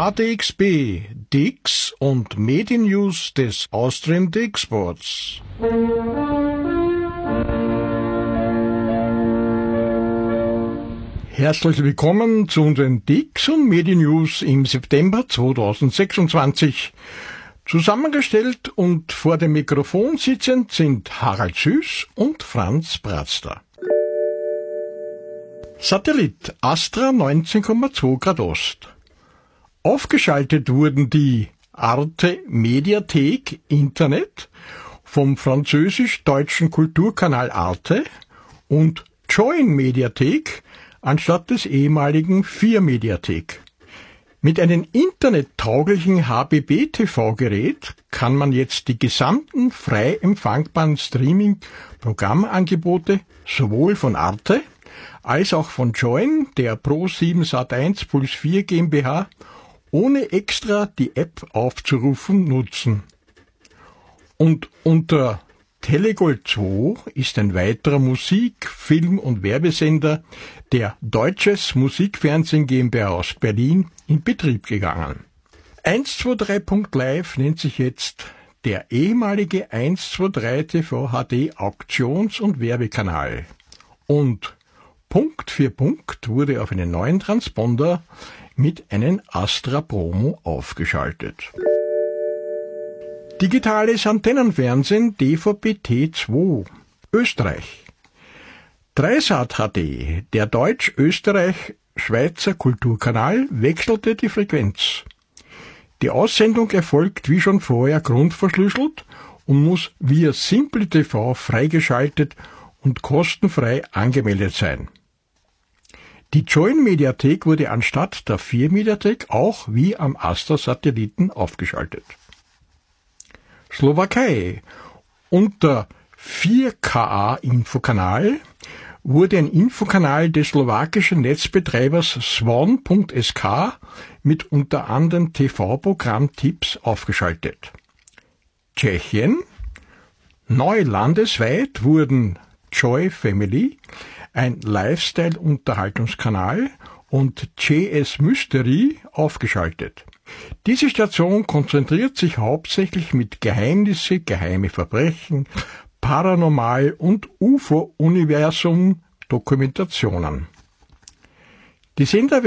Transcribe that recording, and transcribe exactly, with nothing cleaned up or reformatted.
A D X B, D I X und Mediennews des Austrian D I X Boards. Herzlich willkommen zu unseren D I X und Mediennews im September zweitausendsechsundzwanzig. Zusammengestellt und vor dem Mikrofon sitzend sind Harald Süß und Franz Bratzter. Satellit Astra neunzehn Komma zwei Grad Ost. Aufgeschaltet wurden die Arte Mediathek Internet vom französisch-deutschen Kulturkanal Arte und Join Mediathek anstatt des ehemaligen vier Mediathek. Mit einem internettauglichen H B B-T V-Gerät kann man jetzt die gesamten frei empfangbaren Streaming-Programmangebote sowohl von Arte als auch von Join, der Pro sieben Sat eins Puls vier GmbH, ohne extra die App aufzurufen, nutzen. Und unter Telegold zwei ist ein weiterer Musik-, Film- und Werbesender der Deutsches Musikfernsehen GmbH aus Berlin in Betrieb gegangen. eins zwei drei Punkt live nennt sich jetzt der ehemalige eins zwei drei T V H D Auktions- und Werbekanal. Und Punkt für Punkt wurde auf einen neuen Transponder mit einem Astra Promo aufgeschaltet. Digitales Antennenfernsehen D V B T zwei Österreich. Dreisat H D, der Deutsch-Österreich-Schweizer Kulturkanal, wechselte die Frequenz. Die Aussendung erfolgt wie schon vorher grundverschlüsselt und muss via Simple T V freigeschaltet und kostenfrei angemeldet sein. Die Join-Mediathek wurde anstatt der vier Mediathek auch wie am Astra-Satelliten aufgeschaltet. Slowakei. Unter vier K A-Infokanal wurde ein Infokanal des slowakischen Netzbetreibers swan Punkt S K mit unter anderem T V-Programmtipps aufgeschaltet. Tschechien. Neu landesweit wurden Joy Family, ein Lifestyle-Unterhaltungskanal, und J S Mystery aufgeschaltet. Diese Station konzentriert sich hauptsächlich mit Geheimnisse, geheime Verbrechen, Paranormal- und U F O-Universum-Dokumentationen. Die Sender